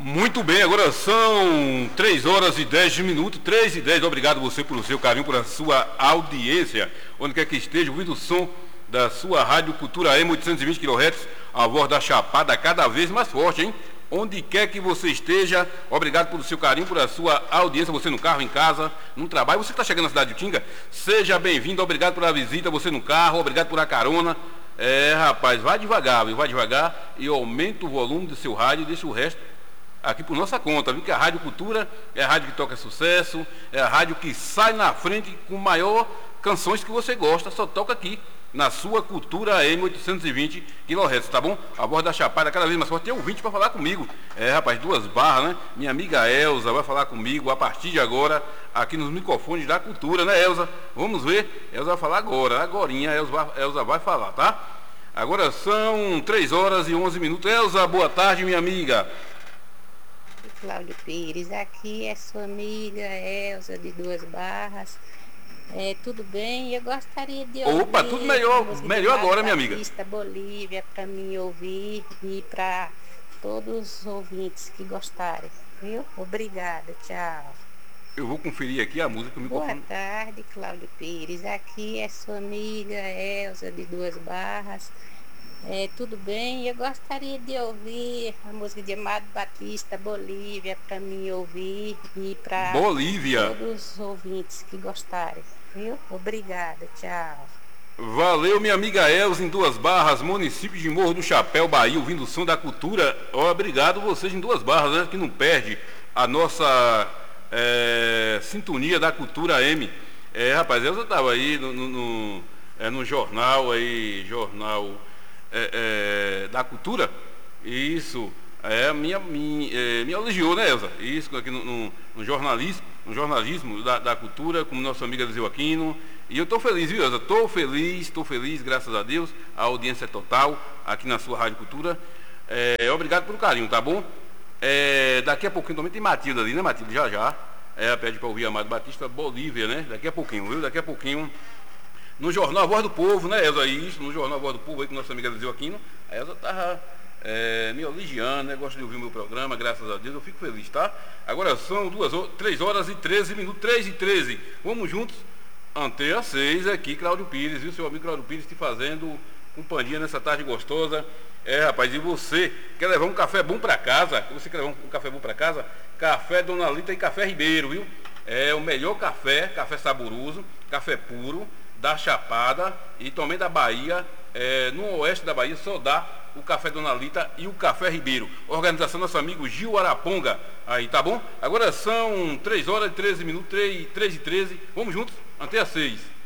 Muito bem, agora são 3 horas e 10 minutos, 3 e 10. Obrigado você pelo seu carinho, por a sua audiência, onde quer que esteja, ouvindo o som da sua Rádio Cultura M 820 kHz, a voz da Chapada cada vez mais forte, hein? Onde quer que você esteja, obrigado pelo seu carinho, por a sua audiência, você no carro, em casa, no trabalho. Você que está chegando na cidade de Tinga, seja bem-vindo, obrigado pela visita, você no carro, obrigado por a carona. Rapaz, vai devagar, viu? Vai devagar e aumenta o volume do seu rádio e deixa o resto aqui por nossa conta, viu? Que a Rádio Cultura é a rádio que toca sucesso, é a rádio que sai na frente com maior canções que você gosta, só toca aqui na sua Cultura M 820 kHz, tá bom? A voz da Chapada cada vez mais forte. Tem ouvinte para falar comigo. Rapaz, 2 barras, né? Minha amiga Elza vai falar comigo a partir de agora, aqui nos microfones da Cultura, né, Elza? Vamos ver. Elza vai falar agora, agorinha, Elza vai falar, tá? Agora são 3 horas e 11 minutos. Elza, boa tarde, minha amiga. Cláudio Pires, aqui é sua amiga Elza de 2 barras. Tudo bem? Eu gostaria de ouvir. Opa, tudo melhor agora, minha amiga. Batista, Bolívia, para mim ouvir e para todos os ouvintes que gostarem, viu? Obrigada, tchau. Eu vou conferir aqui a música do microfone. Boa tarde, Cláudio Pires. Aqui é sua amiga Elza de 2 barras. Tudo bem? Eu gostaria de ouvir a música de Amado Batista, Bolívia, para mim ouvir e para todos os ouvintes que gostarem, viu? Obrigada, tchau. Valeu, minha amiga Elza, em 2 barras, município de Morro do Chapéu, Bahia, ouvindo o som da Cultura. Obrigado vocês em 2 barras, né? Que não perde a nossa sintonia da Cultura M. Rapaz, Elza estava aí no jornal aí, da Cultura, isso, me elogiou, né, Elza? Isso, aqui no jornalismo da Cultura, como nosso amigo Eliseu Aquino, e eu estou feliz, viu, Elza? Estou feliz, graças a Deus, a audiência é total, aqui na sua Rádio Cultura. Obrigado pelo carinho, tá bom? Daqui a pouquinho também tem Matilda ali, né, Matilda? Já. Pede para ouvir Amado Batista, Bolívia, né? Daqui a pouquinho, viu? Daqui a pouquinho. No Jornal A Voz do Povo, né, Elza? Isso, no Jornal A Voz do Povo, aí com nossa amiga Eliseu Aquino. A Elza estava me elogiando, né? Gosta de ouvir o meu programa, graças a Deus, eu fico feliz, tá? Agora são 3 horas e 13 minutos, 3 e 13. Vamos juntos, até às 6 aqui, Cláudio Pires, viu? Seu amigo Cláudio Pires te fazendo companhia nessa tarde gostosa. Rapaz, e você quer levar um café bom para casa? Você quer levar um café bom para casa? Café Dona Lita e Café Ribeiro, viu? É o melhor café saboroso, café puro, da Chapada e também da Bahia, no oeste da Bahia só dá o Café Dona Lita e o Café Ribeiro. Organização nosso amigo Gil Araponga, aí, tá bom? Agora são 3 horas e 13 minutos, 3 e 13, vamos juntos, até às 6.